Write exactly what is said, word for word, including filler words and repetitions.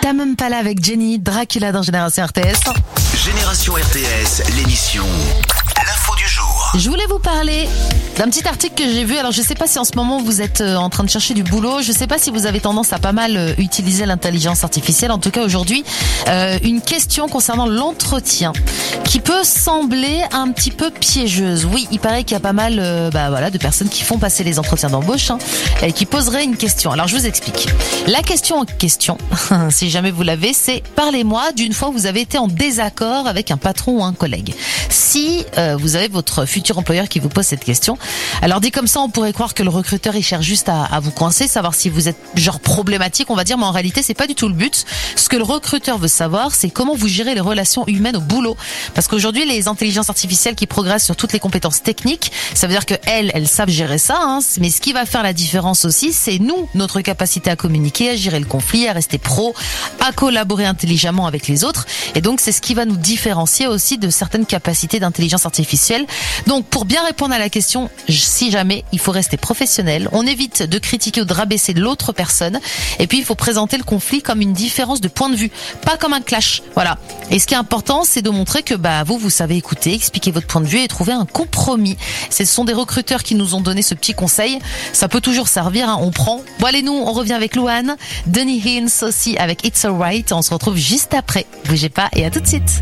Tamam Pala avec Jenny, Dracula dans Génération R T S. Génération R T S, l'émission L'info du jour. Je voulais vous parler d'un petit article que j'ai vu. Alors je sais pas si en ce moment vous êtes en train de chercher du boulot. Je sais pas si vous avez tendance à pas mal utiliser l'intelligence artificielle. En tout cas aujourd'hui, euh, une question concernant l'entretien qui peut sembler un petit peu piégeuse. Oui, il paraît qu'il y a pas mal euh, bah, voilà, de personnes qui font passer les entretiens d'embauche hein, et qui poseraient une question. Alors je vous explique. La question en question, si jamais vous l'avez, c'est parlez-moi d'une fois où vous avez été en désaccord avec un patron ou un collègue. Si euh, vous avez votre futur employeur qui vous pose cette question, alors dit comme ça, on pourrait croire que le recruteur il cherche juste à, à vous coincer, savoir si vous êtes genre problématique, on va dire, mais en réalité c'est pas du tout le but. Ce que le recruteur veut savoir, c'est comment vous gérez les relations humaines au boulot. Parce qu'aujourd'hui, les intelligences artificielles qui progressent sur toutes les compétences techniques, ça veut dire que elles, elles savent gérer ça, hein, mais ce qui va faire la différence aussi, c'est nous, notre capacité à communiquer, à gérer le conflit, à rester pro, à collaborer intelligemment avec les autres. Et donc c'est ce qui va nous différencier aussi de certaines capacités d'intelligence artificielle. Donc pour bien répondre à la question, si jamais, il faut rester professionnel. On évite de critiquer ou de rabaisser l'autre personne. Et puis il faut présenter le conflit comme une différence de point de vue, pas comme un clash. Voilà. Et ce qui est important, c'est de montrer que bah vous, vous savez écouter, expliquer votre point de vue et trouver un compromis. Ce sont des recruteurs qui nous ont donné ce petit conseil. Ça peut toujours servir, hein, on prend. Bon allez, nous, on revient avec Louane, Denis Hines aussi avec It's Alright. On se retrouve juste après. Bougez pas et à tout de suite.